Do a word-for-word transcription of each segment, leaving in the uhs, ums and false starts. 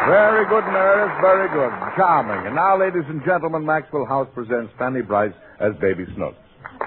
Very good, nurse. Very good. Charming. And now, ladies and gentlemen, Maxwell House presents Fanny Bryce as Baby Snooks.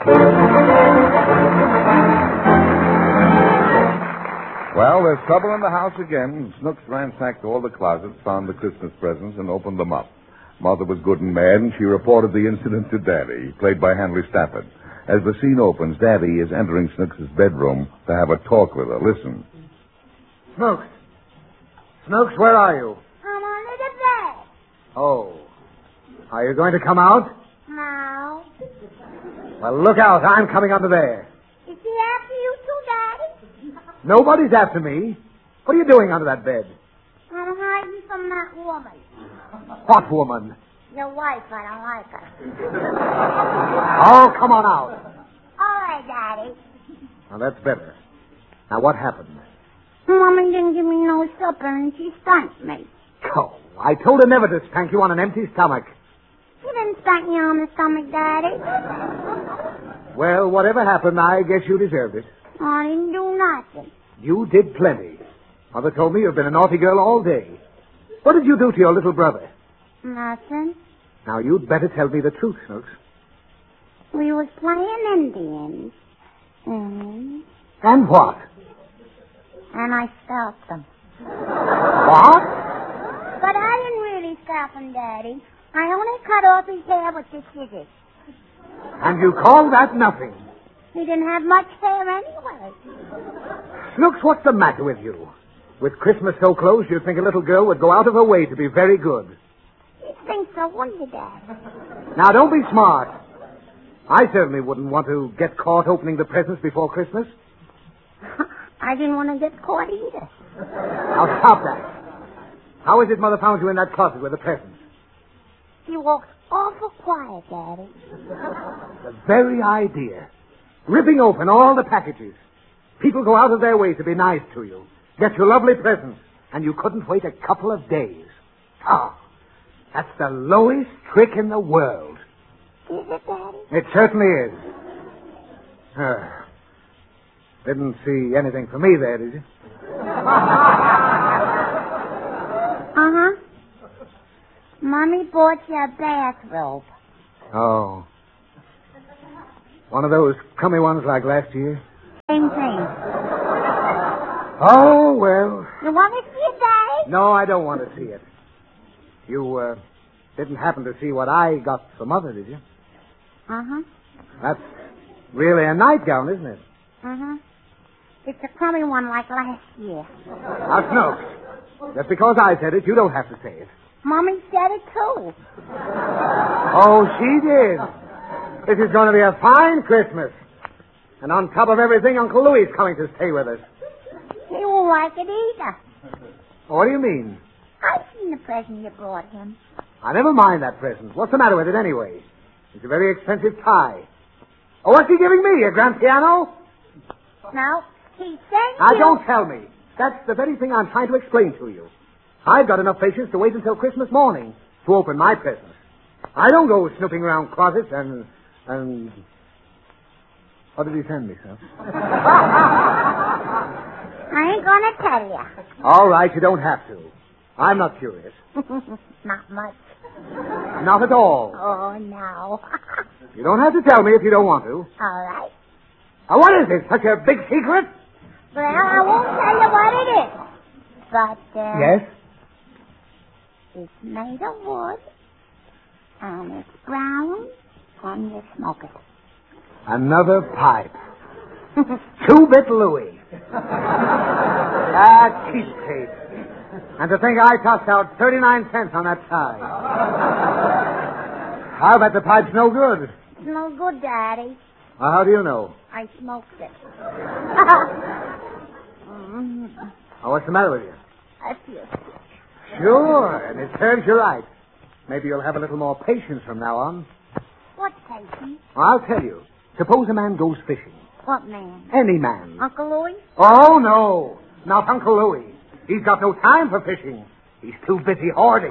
Well, there's trouble in the house again. Snooks ransacked all the closets, found the Christmas presents, and opened them up. Mother was good and mad, and she reported the incident to Daddy, played by Henry Stafford. As the scene opens, Daddy is entering Snooks' bedroom to have a talk with her. Listen. Snooks. Snooks, where are you? I'm under the bed. Oh. Are you going to come out? No. Well, look out. I'm coming under there. Is he after you too, Daddy? Nobody's after me. What are you doing under that bed? I'm hiding from that woman. What woman? Your wife. I don't like her. Oh, come on out. All right, Daddy. Now, that's better. Now, what happened? Mommy didn't give me no supper, and she spanked me. Oh, I told her never to spank you on an empty stomach. She didn't spank me on the stomach, Daddy. Well, whatever happened, I guess you deserved it. I didn't do nothing. You did plenty. Mother told me you've been a naughty girl all day. What did you do to your little brother? Nothing. Now, you'd better tell me the truth, Snooks. We was playing Indians. Mm-hmm. And what? And I scalped them. What? But I didn't really scalp him, Daddy. I only cut off his hair with the scissors. And you call that nothing? He didn't have much hair anyway. Snooks, what's the matter with you? With Christmas so close, you'd think a little girl would go out of her way to be very good. You think so, wouldn't you, Dad? Now, don't be smart. I certainly wouldn't want to get caught opening the presents before Christmas. I didn't want to get caught either. Now, stop that. How is it Mother found you in that closet with the presents? She walks awful quiet, Daddy. The very idea. Ripping open all the packages. People go out of their way to be nice to you. Get you lovely presents. And you couldn't wait a couple of days. Oh, that's the lowest trick in the world. Is it, Daddy? It certainly is. Uh, didn't see anything for me there, did you? Uh-huh. Mommy bought you a bathrobe. Oh. One of those crummy ones like last year? Same thing. Oh, well. You want to see it, Daddy? No, I don't want to see it. You, uh, didn't happen to see what I got for Mother, did you? Uh-huh. That's really a nightgown, isn't it? Uh-huh. It's a crummy one like last year. Now, Snooks, just because I said it, you don't have to say it. Mommy said it, too. Oh, she did. This is going to be a fine Christmas. And on top of everything, Uncle Louis is coming to stay with us. He won't like it either. What do you mean? I've seen the present you brought him. I never mind that present. What's the matter with it anyway? It's a very expensive tie. Oh, what's he giving me? A grand piano? No, he sent Now, you... don't tell me. That's the very thing I'm trying to explain to you. I've got enough patience to wait until Christmas morning to open my presents. I don't go snooping around closets and... and... What did he send me, sir? I ain't gonna tell you. All right, you don't have to. I'm not curious. Not much. Not at all. Oh, no. You don't have to tell me if you don't want to. All right. Now, what is it? Such a big secret? Well, I won't tell you what it is. But, uh... Yes? It's made of wood, and it's brown, and you smoke it. Another pipe. Two-bit Louis. Ah, cheapskate. And to think I tossed out thirty-nine cents on that tie. I'll bet the pipe's no good. It's no good, Daddy. Well, how do you know? I smoked it. mm, Oh, what's the matter with you? I feel sick. Sure, and it serves you right. Maybe you'll have a little more patience from now on. What patience? Well, I'll tell you. Suppose a man goes fishing. What man? Any man. Uncle Louis? Oh, no. Not Uncle Louis. He's got no time for fishing. He's too busy hoarding.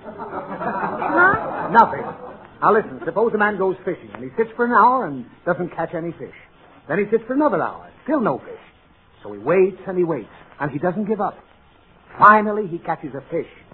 Huh? Nothing. Now, listen. Suppose a man goes fishing, and he sits for an hour and doesn't catch any fish. Then he sits for another hour. Still no fish. So he waits and he waits, and he doesn't give up. Finally, he catches a fish.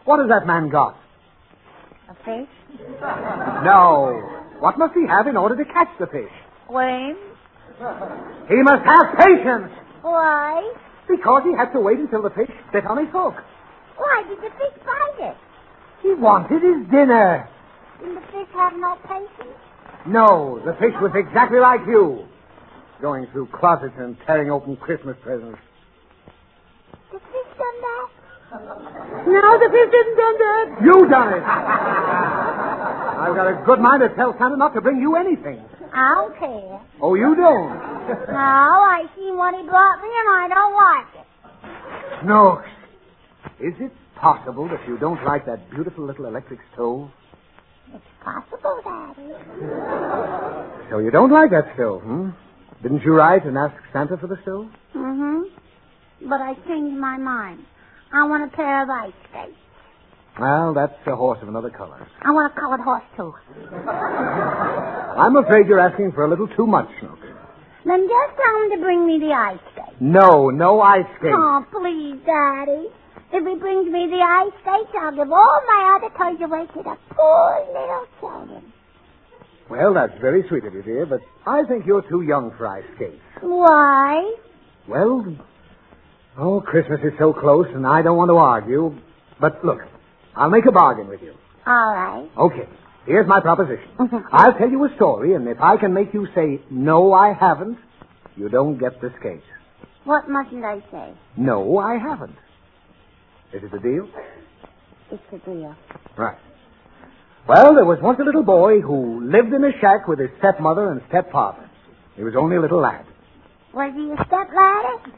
What has that man got? A fish? No. What must he have in order to catch the fish? Worms? He must have patience. Why? Because he had to wait until the fish bit on his hook. Why did the fish bite it? He wanted his dinner. Didn't the fish have no patience? No, the fish was exactly like you. Going through closets and tearing open Christmas presents. The fish done that? No, the fish didn't done that. You done it. I've got a good mind to tell Santa not to bring you anything. I don't care. Oh, you don't? No, I seen what he brought me and I don't like it. No. Is it possible that you don't like that beautiful little electric stove? It's possible, Daddy. So you don't like that stove, hmm? Didn't you write and ask Santa for the stove? Mm-hmm. But I changed my mind. I want a pair of ice skates. Well, that's a horse of another color. I want a colored horse, too. I'm afraid you're asking for a little too much, Snook. Then just tell him to bring me the ice skates. No, no ice skates. Oh, please, Daddy. If he brings me the ice skates, I'll give all my other toys away to the poor little children. Well, that's very sweet of you, dear, but I think you're too young for ice skates. Why? Well, oh, Christmas is so close, and I don't want to argue. But look, I'll make a bargain with you. All right. Okay, here's my proposition. I'll tell you a story, and if I can make you say, no, I haven't, you don't get the skates. What mustn't I say? No, I haven't. Is it a deal? It's a deal. Right. Well, there was once a little boy who lived in a shack with his stepmother and stepfather. He was only a little lad. Was he a stepladder?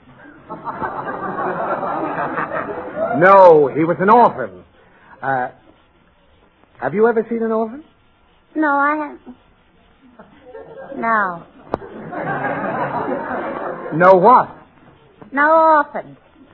No, he was an orphan. Uh, have you ever seen an orphan? No, I haven't. No. No what? No orphans.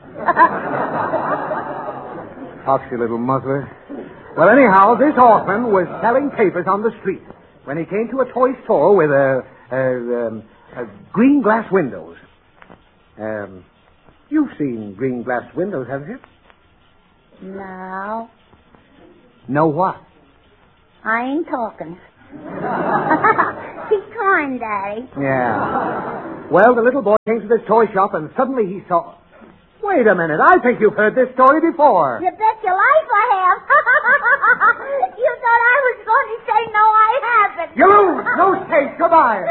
Foxy little muzzler. Well, anyhow, this orphan was selling papers on the street when he came to a toy store with a, a, um, a green glass windows. Um, you've seen green glass windows, haven't you? No. No what? I ain't talking. Keep trying, Daddy. Yeah. Well, the little boy came to this toy shop and suddenly he saw... Wait a minute. I think you've heard this story before. You bet your life I have. You thought I was going to say no, I haven't. You lose. No skate. Goodbye.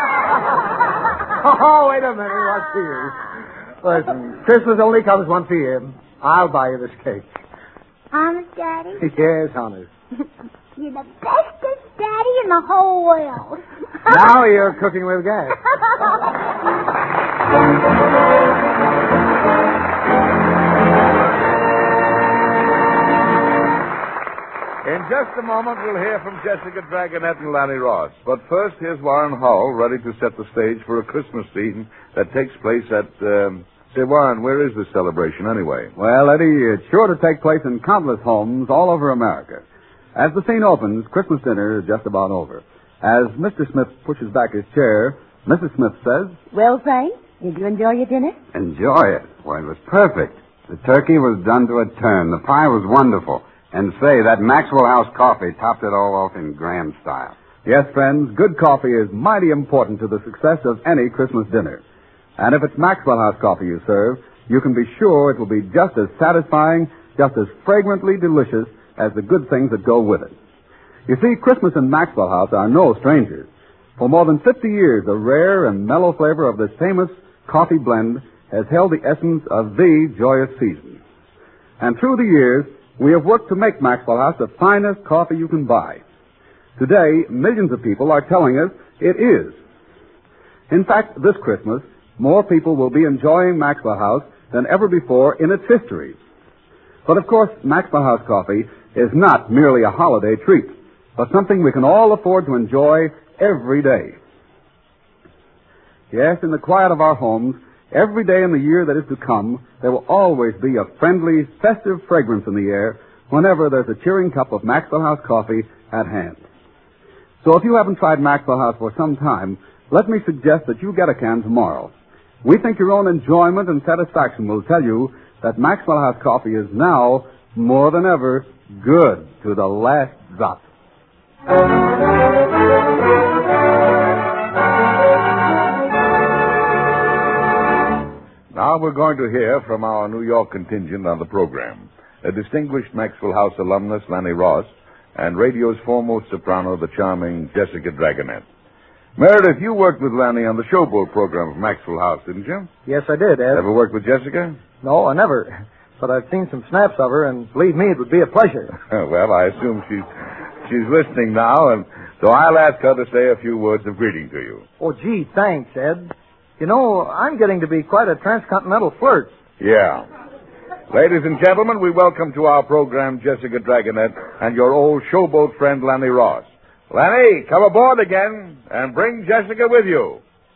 Oh, wait a minute. What's here? Listen, Christmas only comes once a year. I'll buy you the skate. Honest, Daddy? Yes, honest. You're the bestest daddy in the whole world. Now you're cooking with gas. In just a moment, we'll hear from Jessica Dragonette and Lanny Ross. But first, here's Warren Hull, ready to set the stage for a Christmas scene that takes place at... Um... Say, Warren, where is this celebration anyway? Well, Eddie, it's sure to take place in countless homes all over America. As the scene opens, Christmas dinner is just about over. As Mister Smith pushes back his chair, Missus Smith says... Well, Frank, did you enjoy your dinner? Enjoy it? Why, it was perfect. The turkey was done to a turn. The pie was wonderful. And say, that Maxwell House coffee topped it all off in grand style. Yes, friends, good coffee is mighty important to the success of any Christmas dinner. And if it's Maxwell House coffee you serve, you can be sure it will be just as satisfying, just as fragrantly delicious as the good things that go with it. You see, Christmas and Maxwell House are no strangers. For more than fifty years, the rare and mellow flavor of this famous coffee blend has held the essence of the joyous season. And through the years, we have worked to make Maxwell House the finest coffee you can buy. Today, millions of people are telling us it is. In fact, this Christmas, more people will be enjoying Maxwell House than ever before in its history. But of course, Maxwell House coffee is not merely a holiday treat, but something we can all afford to enjoy every day. Yes, in the quiet of our homes, every day in the year that is to come, there will always be a friendly, festive fragrance in the air whenever there's a cheering cup of Maxwell House coffee at hand. So if you haven't tried Maxwell House for some time, let me suggest that you get a can tomorrow. We think your own enjoyment and satisfaction will tell you that Maxwell House coffee is now more than ever, good to the last drop. Now we're going to hear from our New York contingent on the program, a distinguished Maxwell House alumnus, Lanny Ross, and radio's foremost soprano, the charming Jessica Dragonet. Meredith, you worked with Lanny on the Showboat program of Maxwell House, didn't you? Yes, I did, Ed. Ever worked with Jessica? No, I never. But I've seen some snaps of her, and believe me, it would be a pleasure. Well, I assume she's she's listening now, and so I'll ask her to say a few words of greeting to you. Oh, gee, thanks, Ed. You know, I'm getting to be quite a transcontinental flirt. Yeah. Ladies and gentlemen, we welcome to our program Jessica Dragonet and your old Showboat friend, Lanny Ross. Lanny, come aboard again and bring Jessica with you.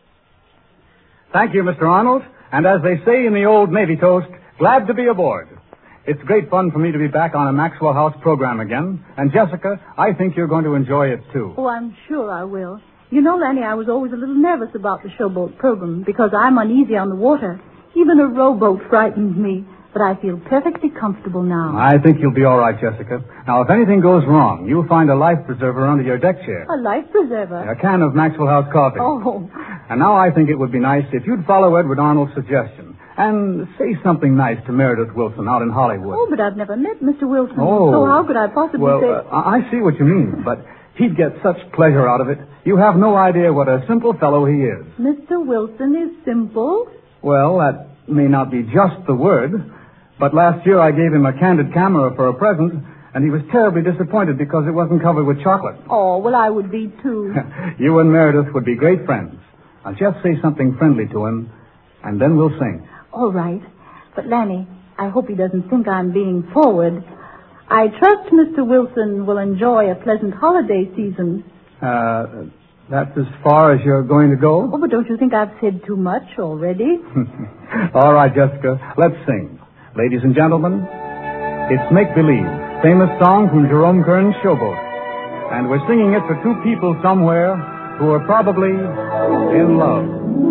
Thank you, Mister Arnold. And as they say in the old Navy toast, glad to be aboard. It's great fun for me to be back on a Maxwell House program again. And, Jessica, I think you're going to enjoy it, too. Oh, I'm sure I will. You know, Lanny, I was always a little nervous about the Showboat program because I'm uneasy on the water. Even a rowboat frightens me. But I feel perfectly comfortable now. I think you'll be all right, Jessica. Now, if anything goes wrong, you'll find a life preserver under your deck chair. A life preserver? A can of Maxwell House coffee. Oh. And now I think it would be nice if you'd follow Edward Arnold's suggestion and say something nice to Meredith Wilson out in Hollywood. Oh, but I've never met Mister Wilson. Oh. So how could I possibly well, say... Uh, I see what you mean, but he'd get such pleasure out of it. You have no idea what a simple fellow he is. Mister Wilson is simple? Well, that may not be just the word... But last year I gave him a candid camera for a present, and he was terribly disappointed because it wasn't covered with chocolate. Oh, well, I would be, too. You and Meredith would be great friends. Now, just say something friendly to him, and then we'll sing. All right. But, Lanny, I hope he doesn't think I'm being forward. I trust Mister Wilson will enjoy a pleasant holiday season. Uh, that's as far as you're going to go? Oh, but don't you think I've said too much already? All right, Jessica, let's sing. Ladies and gentlemen, it's Make Believe, famous song from Jerome Kern's Showboat. And we're singing it for two people somewhere who are probably in love.